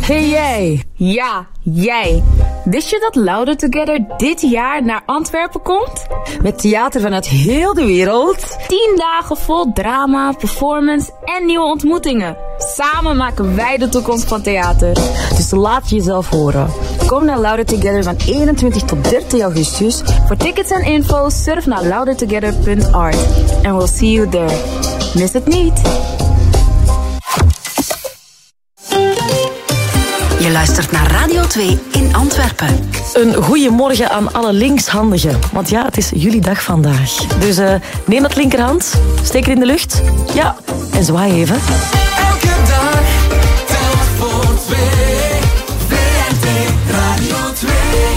Hey jij! Ja, jij! Wist je dat Louder Together dit jaar naar Antwerpen komt? Met theater vanuit heel de wereld. 10 dagen vol drama, performance en nieuwe ontmoetingen. Samen maken wij de toekomst van theater. Dus laat jezelf horen. Kom naar Louder Together van 21 tot 30 augustus. Voor tickets en info surf naar loudertogether.art. And we'll see you there. Mis het niet! Je luistert naar Radio 2 in Antwerpen. Een goeiemorgen aan alle linkshandigen. Want ja, het is jullie dag vandaag. Dus neem dat linkerhand, steek er in de lucht. Ja, en zwaai even. Elke dag telt voor 2. VRT Radio 2.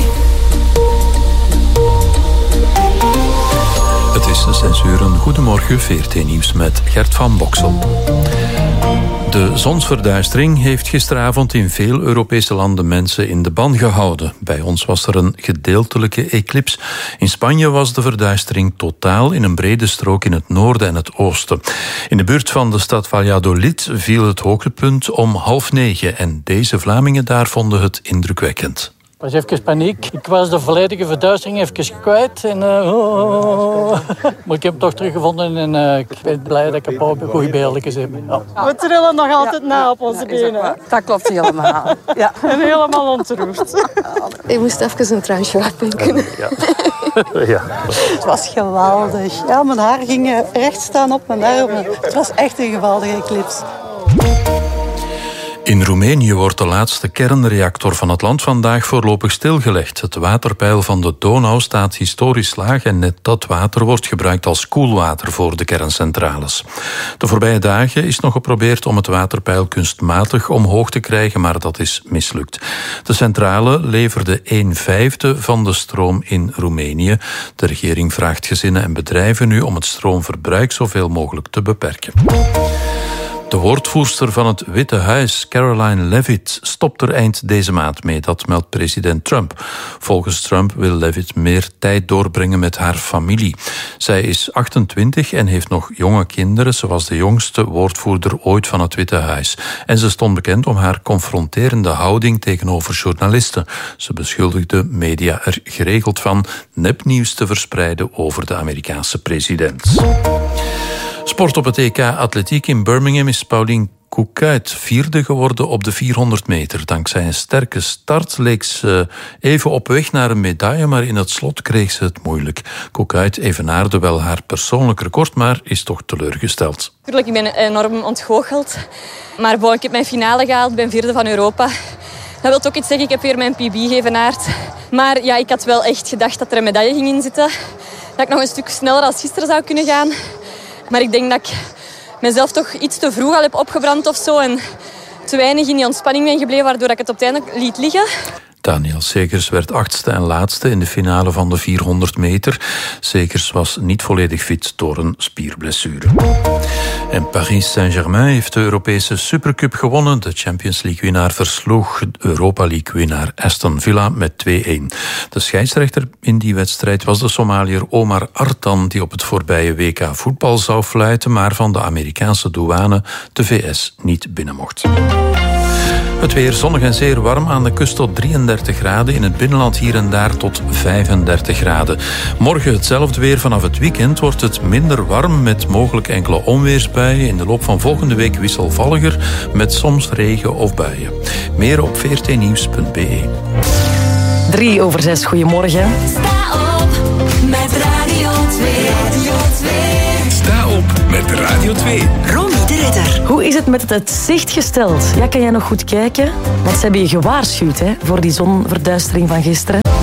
Het is 6 uur. Goedemorgen, VRT Nieuws met Gert van Boksel. De zonsverduistering heeft gisteravond in veel Europese landen mensen in de ban gehouden. Bij ons was er een gedeeltelijke eclips. In Spanje was de verduistering totaal in een brede strook in het noorden en het oosten. In de buurt van de stad Valladolid viel het hoogtepunt om 8:30 en deze Vlamingen daar vonden het indrukwekkend. Het was even paniek. Ik was de volledige verduistering even kwijt. Maar ik heb hem toch teruggevonden en ik ben blij dat ik een paar goede beeldjes heb. Ja. We trillen nog altijd na op onze benen. Dat klopt helemaal. Ja. En helemaal ontroerd. Ik moest even een transje opdenken. Ja. Ja. Het was geweldig. Ja, mijn haar ging recht staan op mijn armen. Het was echt een geweldige eclipse. In Roemenië wordt de laatste kernreactor van het land vandaag voorlopig stilgelegd. Het waterpeil van de Donau staat historisch laag en net dat water wordt gebruikt als koelwater voor de kerncentrales. De voorbije dagen is nog geprobeerd om het waterpeil kunstmatig omhoog te krijgen, maar dat is mislukt. De centrale leverde 1/5 van de stroom in Roemenië. De regering vraagt gezinnen en bedrijven nu om het stroomverbruik zoveel mogelijk te beperken. De woordvoerster van het Witte Huis, Caroline Leavitt, stopt er eind deze maand mee. Dat meldt president Trump. Volgens Trump wil Leavitt meer tijd doorbrengen met haar familie. Zij is 28 en heeft nog jonge kinderen. Ze was de jongste woordvoerder ooit van het Witte Huis. En ze stond bekend om haar confronterende houding tegenover journalisten. Ze beschuldigde media er geregeld van nepnieuws te verspreiden over de Amerikaanse president. Sport op het EK Atletiek in Birmingham is Pauline Koekuyt 4e geworden op de 400 meter. Dankzij een sterke start leek ze even op weg naar een medaille, maar in het slot kreeg ze het moeilijk. Koekuyt evenaarde wel haar persoonlijk record, maar is toch teleurgesteld. Natuurlijk, ik ben enorm ontgoocheld. Maar ik heb mijn finale gehaald, ben 4e van Europa. Dat wil ook iets zeggen, ik heb weer mijn PB geëvenaard. Maar ja, ik had wel echt gedacht dat er een medaille ging in zitten. Dat ik nog een stuk sneller als gisteren zou kunnen gaan. Maar ik denk dat ik mezelf toch iets te vroeg al heb opgebrand of zo. En te weinig in die ontspanning ben gebleven, waardoor ik het op het einde liet liggen. Daniel Segers werd 8e en laatste in de finale van de 400 meter. Segers was niet volledig fit door een spierblessure. En Paris Saint-Germain heeft de Europese Supercup gewonnen. De Champions League-winnaar versloeg Europa League-winnaar Aston Villa met 2-1. De scheidsrechter in die wedstrijd was de Somaliër Omar Artan, die op het voorbije WK voetbal zou fluiten, maar van de Amerikaanse douane de VS niet binnen mocht. Het weer zonnig en zeer warm, aan de kust tot 33 graden. In het binnenland hier en daar tot 35 graden. Morgen hetzelfde weer. Vanaf het weekend wordt het minder warm met mogelijk enkele onweersbuien. In de loop van volgende week wisselvalliger met soms regen of buien. Meer op vrtnieuws.be. 6:03, goedemorgen. Sta op met Radio 2. Radio 2. Sta op met Radio 2. Ronnie de Ridder. Hoe is het met het zicht gesteld? Ja, kan jij nog goed kijken? Want ze hebben je gewaarschuwd voor die zonverduistering van gisteren.